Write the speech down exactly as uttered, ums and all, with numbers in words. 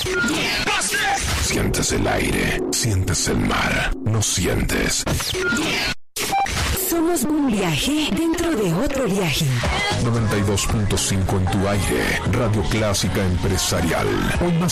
Sientes el aire, sientes el mar, no sientes. Somos un viaje dentro de otro viaje. noventa y dos punto cinco en tu aire, Radio Clásica Empresarial. Hoy más